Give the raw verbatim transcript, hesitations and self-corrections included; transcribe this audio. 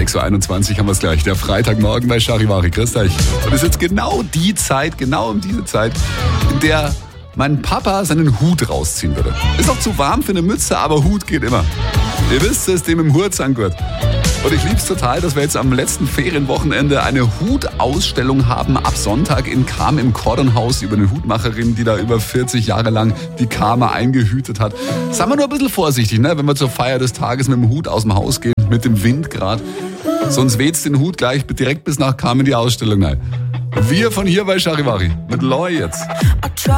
sechs Uhr einundzwanzig haben wir es gleich. Der Freitagmorgen bei Charivari. Grüßt euch. Und es ist jetzt genau die Zeit, genau um diese Zeit, in der mein Papa seinen Hut rausziehen würde. Ist auch zu warm für eine Mütze, aber Hut geht immer. Ihr wisst es, dem im Hurzangurt. Und ich lieb's total, dass wir jetzt am letzten Ferienwochenende eine Hutausstellung haben ab Sonntag in Cham im Kornhaus über eine Hutmacherin, die da über vierzig Jahre lang die Chame eingehütet hat. Seien wir nur ein bisschen vorsichtig, ne, wenn wir zur Feier des Tages mit dem Hut aus dem Haus gehen, mit dem Wind gerade. Sonst weht's den Hut gleich direkt bis nach Cham in die Ausstellung rein. Wir von hier bei Charivari mit Loy jetzt.